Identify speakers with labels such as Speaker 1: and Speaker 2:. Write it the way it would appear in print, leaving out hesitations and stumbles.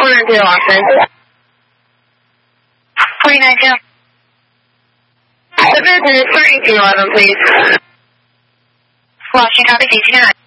Speaker 1: 492 Austin.
Speaker 2: 492.
Speaker 1: The business 3211, please.
Speaker 2: Washington, copy, 229.